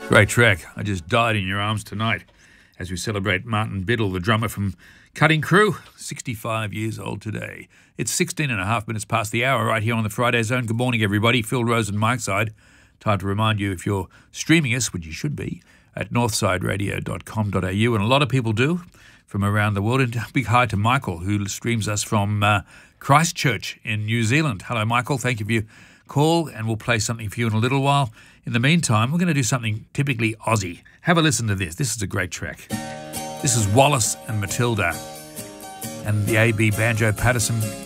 Great track. I Just Died in Your Arms tonight as we celebrate Martin Biddle, the drummer from Cutting Crew, 65 years old today. It's 16 and a half minutes past the hour right here on the Friday Zone. Good morning, everybody. Phil Rose and Mike Side. Time to remind you, if you're streaming us, which you should be, at northsideradio.com.au, and a lot of people do from around the world. And a big hi to Michael, who streams us from Christchurch in New Zealand. Hello, Michael. Thank you for your call, and we'll play something for you in a little while. In the meantime, we're going to do something typically Aussie. Have a listen to this. This is a great track. This is Wallace and Matilda and the A.B. Banjo Patterson